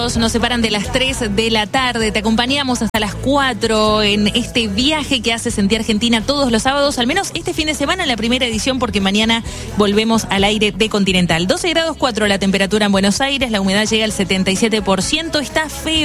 minutos nos separan de las 3 de la tarde. Te acompañamos hasta las 4 en este viaje que hace Sentir Argentina todos los sábados, al menos este fin de semana, en la primera edición, porque mañana volvemos al aire de Continental. 12 grados 4 la temperatura en Buenos Aires, la humedad llega al 77%, está feo.